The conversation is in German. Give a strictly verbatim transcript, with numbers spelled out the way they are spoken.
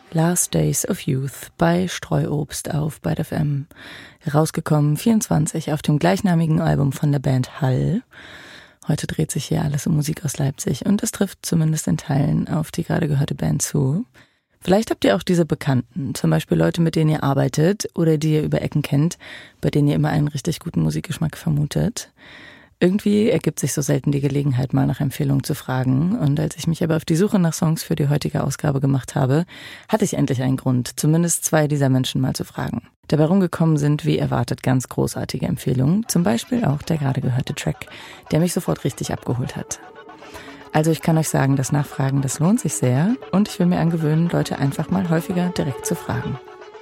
Last Days of Youth bei Streuobst auf Byte F M. Herausgekommen vierundzwanzig auf dem gleichnamigen Album von der Band Hall. Heute dreht sich hier alles um Musik aus Leipzig und es trifft zumindest in Teilen auf die gerade gehörte Band zu. Vielleicht habt ihr auch diese Bekannten, zum Beispiel Leute, mit denen ihr arbeitet oder die ihr über Ecken kennt, bei denen ihr immer einen richtig guten Musikgeschmack vermutet. Irgendwie ergibt sich so selten die Gelegenheit, mal nach Empfehlungen zu fragen. Und als ich mich aber auf die Suche nach Songs für die heutige Ausgabe gemacht habe, hatte ich endlich einen Grund, zumindest zwei dieser Menschen mal zu fragen. Dabei rumgekommen sind, wie erwartet, ganz großartige Empfehlungen. Zum Beispiel auch der gerade gehörte Track, der mich sofort richtig abgeholt hat. Also ich kann euch sagen, das Nachfragen, das lohnt sich sehr. Und ich will mir angewöhnen, Leute einfach mal häufiger direkt zu fragen.